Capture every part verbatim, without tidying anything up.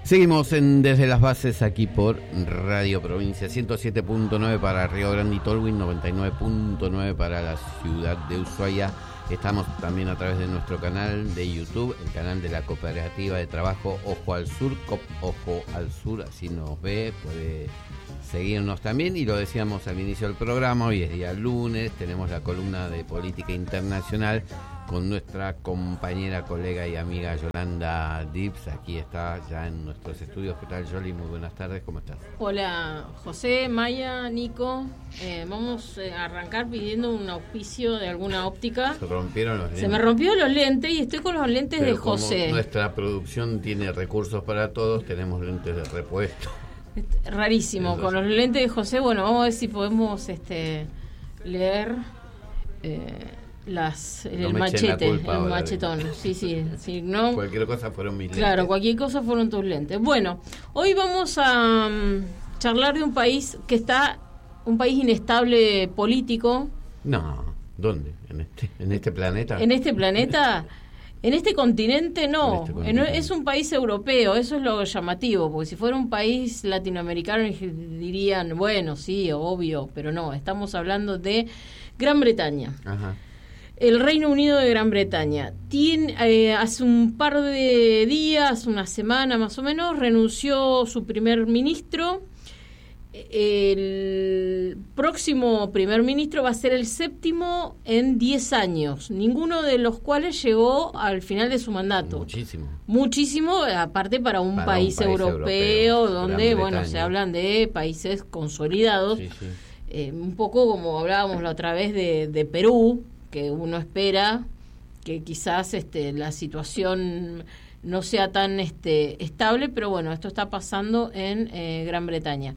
Seguimos en Desde las Bases aquí por Radio Provincia, ciento siete punto nueve para Río Grande y Tolwyn, noventa y nueve punto nueve para la ciudad de Ushuaia. Estamos también a través de nuestro canal de YouTube, el canal de la Cooperativa de Trabajo Ojo al Sur, Cop Ojo al Sur, así nos ve, puede seguirnos también. Y lo decíamos al inicio del programa, hoy es día lunes, tenemos la columna de política internacional con nuestra compañera, colega y amiga Yolanda Dips. Aquí está ya en nuestros estudios. ¿Qué tal, Yoli? Muy buenas tardes, ¿cómo estás? Hola, José, Maya, Nico. Eh, vamos a arrancar pidiendo un auspicio de alguna óptica. Se rompieron los lentes. Se me rompió los lentes y estoy con los lentes Pero de José. Como nuestra producción tiene recursos para todos, tenemos lentes de repuesto. Rarísimo, Entonces, con los lentes de José. Bueno, vamos a ver si podemos este leer eh, las el, no el machete, el machetón. De... Sí, sí, sí, no. Cualquier cosa fueron mis lentes. Claro, cualquier cosa fueron tus lentes. Bueno, hoy vamos a um, charlar de un país que está, un país inestable político. No, ¿dónde? ¿En este, en este planeta? En este planeta. En este continente no, este continente. Es un país europeo, eso es lo llamativo, porque si fuera un país latinoamericano dirían, bueno, sí, obvio, pero no, estamos hablando de Gran Bretaña. Ajá. El Reino Unido de Gran Bretaña. Tiene, eh, hace un par de días, una semana más o menos, renunció su primer ministro. El próximo primer ministro va a ser el séptimo en diez años, ninguno de los cuales llegó al final de su mandato. Muchísimo. Muchísimo, aparte para un, para país, un país europeo, europeo donde, bueno, se hablan de países consolidados. Sí, sí. Eh, un poco como hablábamos la otra vez de, de Perú, que uno espera que quizás este, la situación no sea tan este, estable, pero bueno, esto está pasando en eh, Gran Bretaña.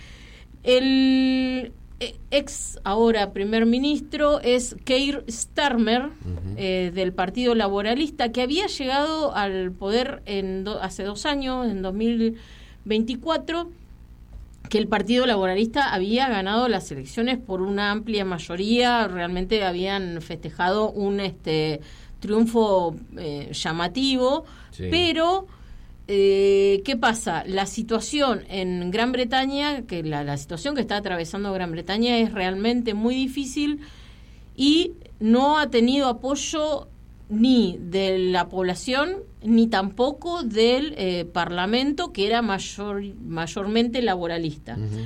El ex ahora primer ministro es Keir Starmer, uh-huh. eh, del Partido Laboralista, que había llegado al poder en do, hace dos años, en dos mil veinticuatro, que el Partido Laboralista había ganado las elecciones por una amplia mayoría, realmente habían festejado un este triunfo eh, llamativo, sí. Pero Eh, ¿qué pasa? La situación en Gran Bretaña, que la, la situación que está atravesando Gran Bretaña es realmente muy difícil y no ha tenido apoyo ni de la población ni tampoco del eh, Parlamento, que era mayor, mayormente laboralista. Uh-huh.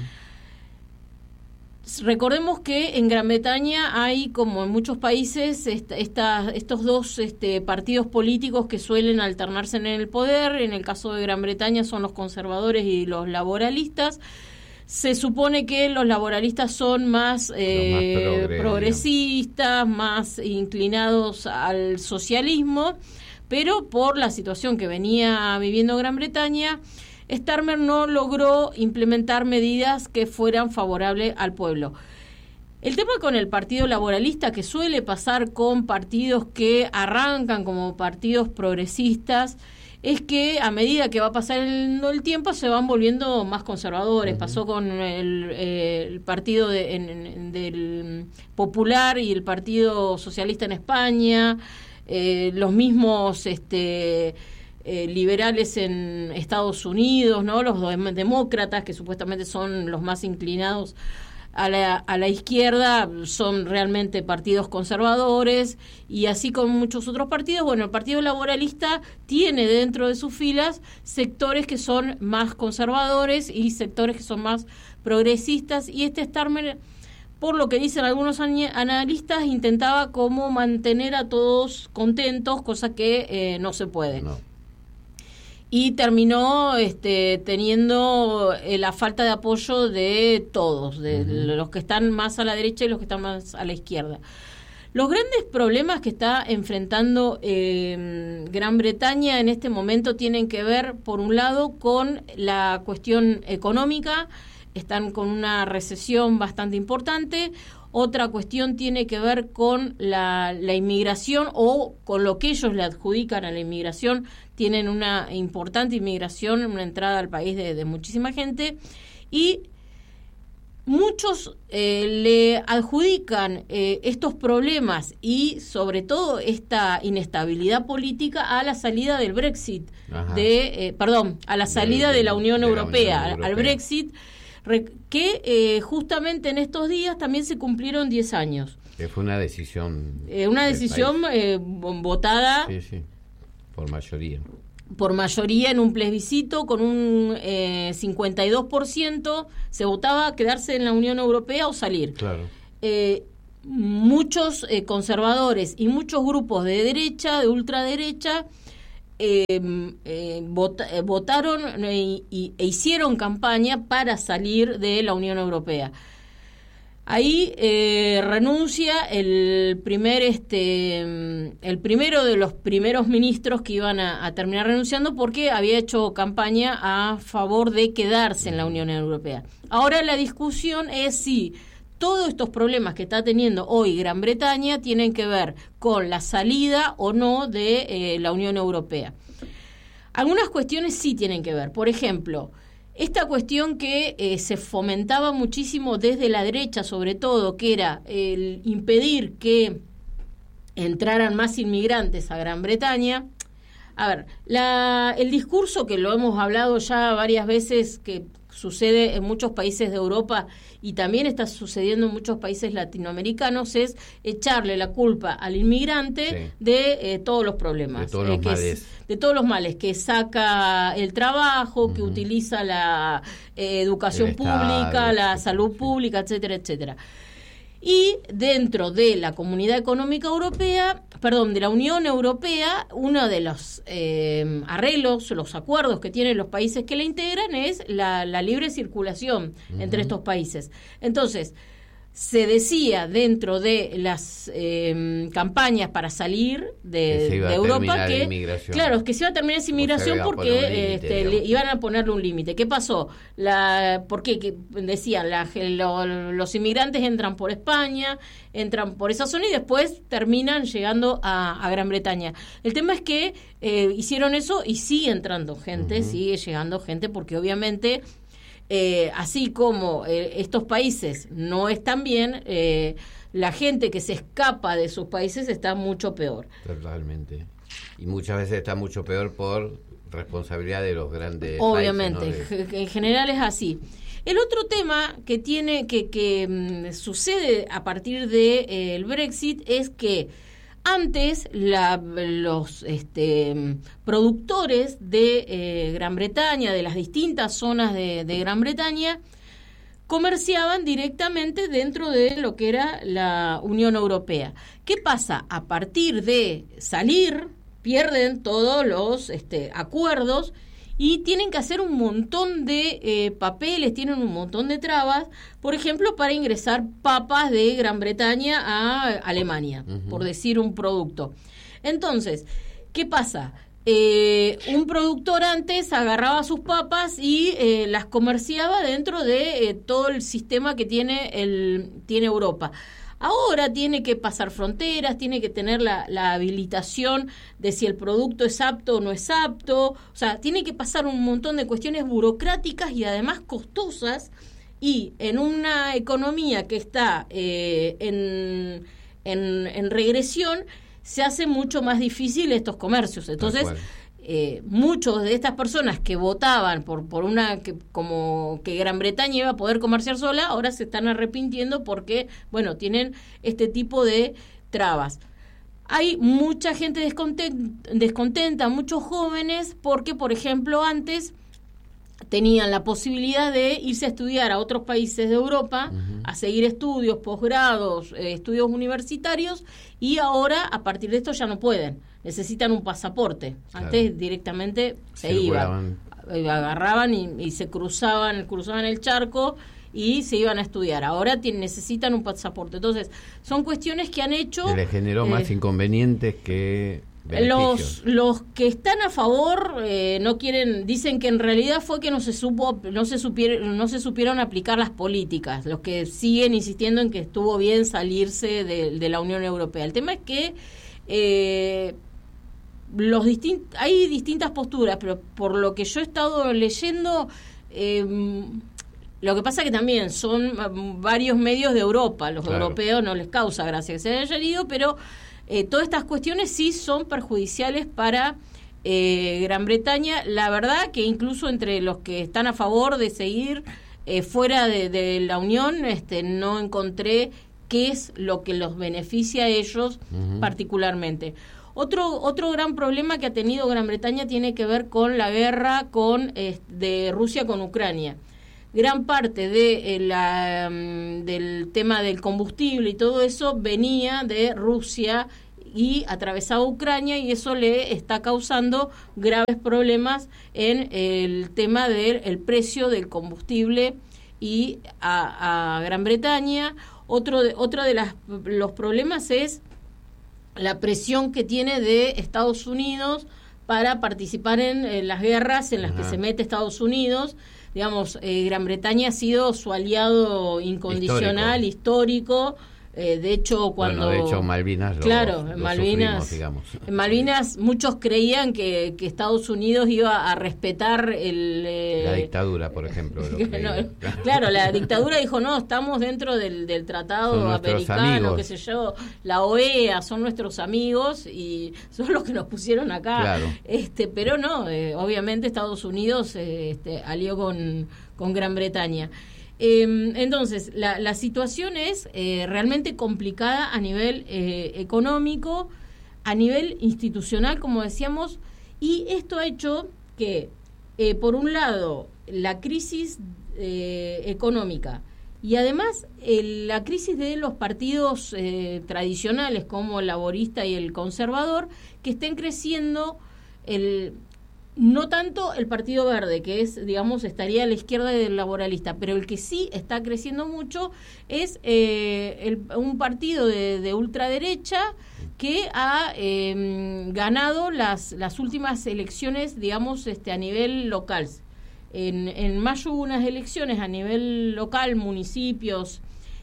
Recordemos que en Gran Bretaña hay, como en muchos países, esta, esta, estos dos este, partidos políticos que suelen alternarse en el poder. En el caso de Gran Bretaña son los conservadores y los laboralistas. Se supone que los laboralistas son más, eh, más progre, progresistas, más inclinados al socialismo, pero por la situación que venía viviendo Gran Bretaña, Starmer no logró implementar medidas que fueran favorables al pueblo. El tema con el Partido Laboralista, que suele pasar con partidos que arrancan como partidos progresistas, es que a medida que va pasando el tiempo se van volviendo más conservadores. Uh-huh. Pasó con el, el Partido de, en, en, del Popular y el Partido Socialista en España, eh, los mismos este Eh, liberales en Estados Unidos, ¿no? Los demócratas, que supuestamente son los más inclinados a la, a la izquierda, son realmente partidos conservadores, y así como muchos otros partidos. Bueno, el Partido Laboralista tiene dentro de sus filas sectores que son más conservadores y sectores que son más progresistas, y este Starmer, por lo que dicen algunos analistas, intentaba como mantener a todos contentos, cosa que eh, no se puede. No. Y terminó este, teniendo eh, la falta de apoyo de todos, de uh-huh. los que están más a la derecha y los que están más a la izquierda. Los grandes problemas que está enfrentando eh, Gran Bretaña en este momento tienen que ver, por un lado, con la cuestión económica. Están con una recesión bastante importante. Otra cuestión tiene que ver con la, la inmigración, o con lo que ellos le adjudican a la inmigración. Tienen una importante inmigración, una entrada al país de, de muchísima gente. Y muchos eh, le adjudican eh, estos problemas y sobre todo esta inestabilidad política a la salida del Brexit, de, eh, perdón, a la salida de, de, de la Unión de Europea, la Unión Europea. al Brexit, que eh, justamente en estos días también se cumplieron diez años. Que fue una decisión. Eh, una decisión eh, votada. Sí, sí, por mayoría. Por mayoría en un plebiscito con un eh, cincuenta y dos por ciento se votaba quedarse en la Unión Europea o salir. Claro. Eh, muchos eh, conservadores y muchos grupos de derecha, de ultraderecha, eh, eh, vota, eh, votaron e, y, e hicieron campaña para salir de la Unión Europea. Ahí eh, renuncia el primer este el primero de los primeros ministros que iban a, a terminar renunciando porque había hecho campaña a favor de quedarse en la Unión Europea. Ahora la discusión es si todos estos problemas que está teniendo hoy Gran Bretaña tienen que ver con la salida o no de eh, la Unión Europea. Algunas cuestiones sí tienen que ver. Por ejemplo, esta cuestión que eh, se fomentaba muchísimo desde la derecha, sobre todo, que era el impedir que entraran más inmigrantes a Gran Bretaña. A ver, la, el discurso que lo hemos hablado ya varias veces, que sucede en muchos países de Europa y también está sucediendo en muchos países latinoamericanos, es echarle la culpa al inmigrante sí. de eh, todos los problemas. De todos los eh, que males. Es, de todos los males, que saca el trabajo, uh-huh. que utiliza la eh, educación el pública, Estado, la etcétera, salud sí. pública, etcétera, etcétera. Y dentro de la Comunidad Económica Europea, perdón, de la Unión Europea, uno de los eh, arreglos, los acuerdos que tienen los países que la integran es la, la libre circulación uh-huh. entre estos países. Entonces, se decía dentro de las eh, campañas para salir de, de Europa que claro, que se iba a terminar esa inmigración porque límite, este, le, iban a ponerle un límite. ¿Qué pasó? La, ¿Por qué? Que decían, la, lo, los inmigrantes entran por España, entran por esa zona y después terminan llegando a, a Gran Bretaña. El tema es que eh, hicieron eso y sigue entrando gente, uh-huh. sigue llegando gente porque obviamente... Eh, así como eh, estos países no están bien, eh, la gente que se escapa de sus países está mucho peor. Totalmente. Y muchas veces está mucho peor por responsabilidad de los grandes Obviamente, países, ¿no? De... en general es así. El otro tema que tiene que, que mm, sucede a partir de eh, el Brexit es que antes la, los este, productores de eh, Gran Bretaña, de las distintas zonas de, de Gran Bretaña, comerciaban directamente dentro de lo que era la Unión Europea. ¿Qué pasa? A partir de salir, pierden todos los este, acuerdos y tienen que hacer un montón de eh, papeles, tienen un montón de trabas, por ejemplo, para ingresar papas de Gran Bretaña a Alemania, uh-huh. por decir un producto. Entonces, ¿qué pasa? Eh, un productor antes agarraba sus papas y eh, las comerciaba dentro de eh, todo el sistema que tiene, el, tiene Europa. Ahora tiene que pasar fronteras, tiene que tener la, la habilitación de si el producto es apto o no es apto. O sea, tiene que pasar un montón de cuestiones burocráticas y además costosas. Y en una economía que está eh, en, en, en regresión, se hace mucho más difícil estos comercios. Entonces... Eh, muchos de estas personas que votaban por por una que, como que Gran Bretaña iba a poder comerciar sola, ahora se están arrepintiendo porque, bueno, tienen este tipo de trabas. Hay mucha gente descontenta, descontenta, muchos jóvenes, porque, por ejemplo, antes tenían la posibilidad de irse a estudiar a otros países de Europa, uh-huh. a seguir estudios, posgrados, eh, estudios universitarios, y ahora, a partir de esto, ya no pueden. Necesitan un pasaporte. Claro. Antes directamente se iban, agarraban y, y se cruzaban, cruzaban el charco y se iban a estudiar. Ahora tienen, necesitan un pasaporte. Entonces, son cuestiones que han hecho... Se les generó eh, más inconvenientes que beneficios. Los, los que están a favor eh, no quieren, dicen que en realidad fue que no se supo, no se supieron, no se supieron aplicar las políticas. Los que siguen insistiendo en que estuvo bien salirse de, de la Unión Europea. El tema es que eh, los distint, hay distintas posturas, pero por lo que yo he estado leyendo, eh, lo que pasa que también son varios medios de Europa, los claro. europeos no les causa gracia que se hayan ido, pero eh, todas estas cuestiones sí son perjudiciales para eh, Gran Bretaña. La verdad que incluso entre los que están a favor de seguir eh, fuera de, de la Unión, este, no encontré qué es lo que los beneficia a ellos uh-huh. particularmente. Otro otro gran problema que ha tenido Gran Bretaña tiene que ver con la guerra con eh, de Rusia con Ucrania. Gran parte de eh, la, um, del tema del combustible y todo eso venía de Rusia y atravesaba Ucrania, y eso le está causando graves problemas en el tema del el precio del combustible y a, a Gran Bretaña. Otro de, otro de las, los problemas es la presión que tiene de Estados Unidos para participar en, en las guerras en las Ajá. que se mete Estados Unidos. Digamos, eh, Gran Bretaña ha sido su aliado incondicional, histórico. histórico eh, de hecho, cuando... Bueno, de hecho, Malvinas lo, claro, lo Malvinas, sufrimos, digamos. En Malvinas muchos creían que, que Estados Unidos iba a respetar el... Eh, la dictadura, por ejemplo. no, claro, la dictadura dijo, no, estamos dentro del, del tratado americano, qué sé yo, la O E A, son nuestros amigos y son los que nos pusieron acá. Claro. Este, pero no, eh, obviamente Estados Unidos eh, este, alió con, con Gran Bretaña. Eh, entonces, la, la situación es eh, realmente complicada a nivel eh, económico, a nivel institucional, como decíamos, y esto ha hecho que, eh, por un lado, la crisis eh, económica y además el, la crisis de los partidos eh, tradicionales como el laborista y el conservador, que estén creciendo el... No tanto el Partido Verde, que es, digamos, estaría a la izquierda del laboralista, pero el que sí está creciendo mucho es eh, el, un partido de, de ultraderecha que ha eh, ganado las, las últimas elecciones, digamos, este, a nivel local. En, en mayo hubo unas elecciones a nivel local, municipios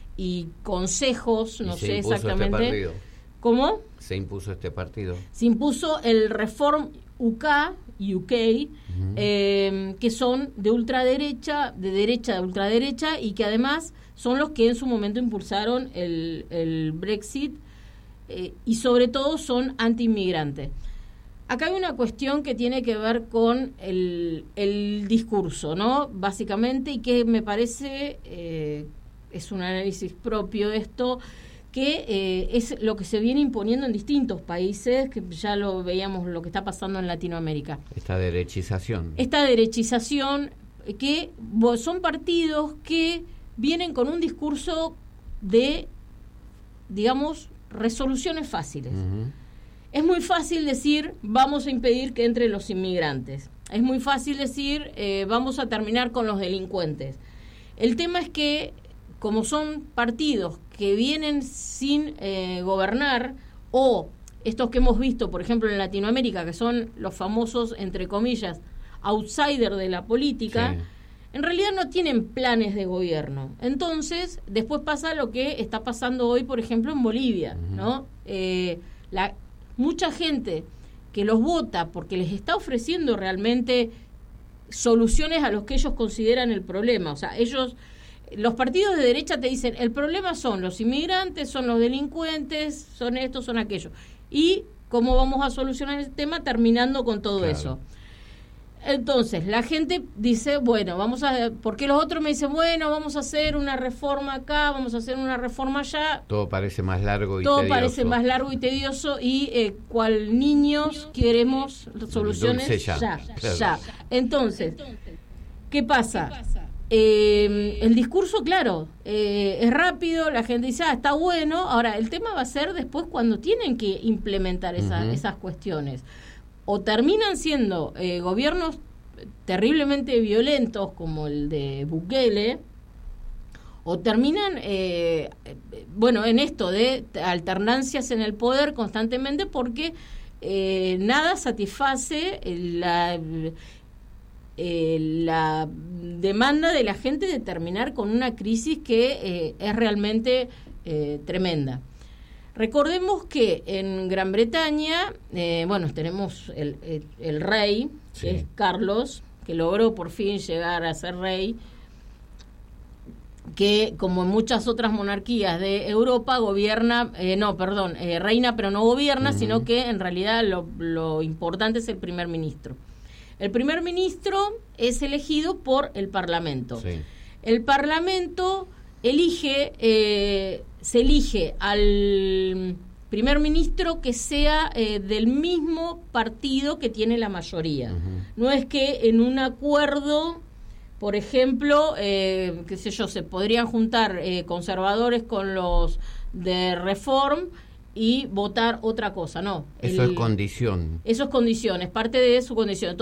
y consejos, no sé exactamente. Este ¿Cómo? Se impuso este partido. Se impuso el Reform U K, U K, uh-huh. eh, que son de ultraderecha, de derecha de ultraderecha, y que además son los que en su momento impulsaron el, el Brexit, eh, y sobre todo son anti-inmigrantes. Acá hay una cuestión que tiene que ver con el, el discurso, ¿no? Básicamente, y que me parece, eh, es un análisis propio esto, que eh, es lo que se viene imponiendo en distintos países, que ya lo veíamos lo que está pasando en Latinoamérica. Esta derechización. Esta derechización, que son partidos que vienen con un discurso de, digamos, resoluciones fáciles. Uh-huh. Es muy fácil decir, vamos a impedir que entren los inmigrantes. Es muy fácil decir, eh, vamos a terminar con los delincuentes. El tema es que, como son partidos que vienen sin eh, gobernar, o estos que hemos visto, por ejemplo, en Latinoamérica, que son los famosos, entre comillas, outsiders de la política, sí. en realidad no tienen planes de gobierno. Entonces, después pasa lo que está pasando hoy, por ejemplo, en Bolivia, uh-huh. ¿no? Eh, la, mucha gente que los vota porque les está ofreciendo realmente soluciones a los que ellos consideran el problema. O sea, ellos... Los partidos de derecha te dicen, el problema son los inmigrantes, son los delincuentes, son estos, son aquellos. ¿Y cómo vamos a solucionar el tema? Terminando con todo claro. eso. Entonces, la gente dice, bueno, vamos a... Porque los otros me dicen, bueno, vamos a hacer una reforma acá, vamos a hacer una reforma allá. Todo parece más largo y todo tedioso. Todo parece más largo y tedioso y eh, cual niños queremos soluciones ya, ya, claro. ya. Entonces, ¿qué pasa? ¿Qué pasa? Eh, el discurso, claro, eh, es rápido, la gente dice, ah, está bueno. Ahora, el tema va a ser después cuando tienen que implementar esa, uh-huh. esas cuestiones. O terminan siendo eh, gobiernos terriblemente violentos, como el de Bukele, o terminan, eh, bueno, en esto de alternancias en el poder constantemente, porque eh, nada satisface la... Eh, la demanda de la gente de terminar con una crisis que eh, es realmente eh, tremenda. Recordemos que en Gran Bretaña, eh, bueno, tenemos el, el, el rey, sí. que es Carlos, que logró por fin llegar a ser rey, que como en muchas otras monarquías de Europa gobierna, eh, no, perdón, eh, reina pero no gobierna, uh-huh. sino que en realidad lo, lo importante es el primer ministro. El primer ministro es elegido por el Parlamento. Sí. El Parlamento elige, eh, se elige al primer ministro que sea eh, del mismo partido que tiene la mayoría. Uh-huh. No es que en un acuerdo, por ejemplo, eh, qué sé yo, se podrían juntar eh, conservadores con los de Reform y votar otra cosa, no. Eso el, es condición. Eso es condición, es parte de su condición. Entonces,